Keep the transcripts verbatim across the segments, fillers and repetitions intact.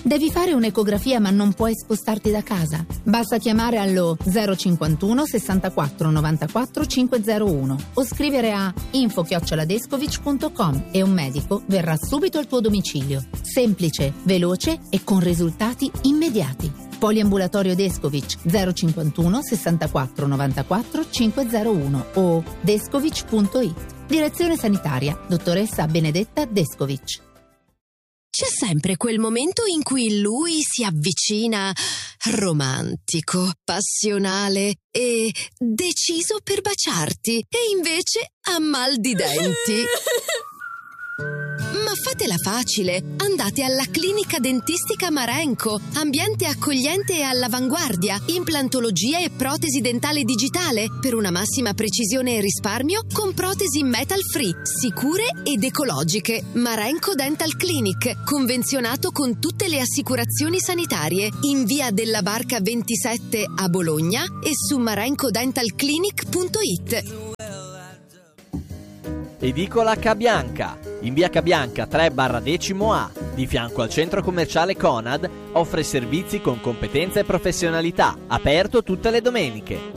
Devi fare un'ecografia ma non puoi spostarti da casa? Basta chiamare allo zero cinquantuno sessantaquattro novantaquattro cinquecentouno o scrivere a info chiocciola descovich punto com e un medico verrà subito al tuo domicilio. Semplice, veloce e con risultati immediati. Poliambulatorio Descovich zero cinquantuno sessantaquattro novantaquattro cinquecentouno o descovich punto it. Direzione sanitaria, dottoressa Benedetta Descovich. C'è sempre quel momento in cui lui si avvicina romantico, passionale e deciso per baciarti, e invece ha mal di denti. Ma fatela facile, andate alla Clinica Dentistica Marenco, ambiente accogliente e all'avanguardia, implantologia e protesi dentale digitale, per una massima precisione e risparmio con protesi metal free, sicure ed ecologiche. Marenco Dental Clinic, convenzionato con tutte le assicurazioni sanitarie, in via della Barca ventisette a Bologna e su marenco dental clinic punto it. Edicola Cabianca, in via Cabianca tre barra decimo A, di fianco al centro commerciale Conad, offre servizi con competenza e professionalità, aperto tutte le domeniche.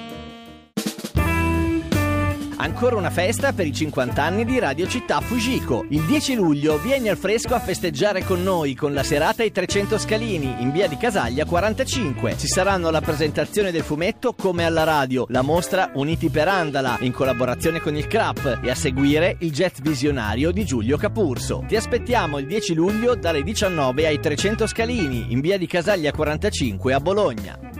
Ancora una festa per i cinquanta anni di Radio Città Fujiko. Il dieci luglio vieni al fresco a festeggiare con noi con la serata ai trecento Scalini in via di Casaglia quarantacinque. Ci saranno la presentazione del fumetto Come alla radio, la mostra Uniti per Andala in collaborazione con il C R A P e a seguire il jet visionario di Giulio Capurso. Ti aspettiamo il dieci luglio dalle diciannove ai trecento Scalini in via di Casaglia quarantacinque a Bologna.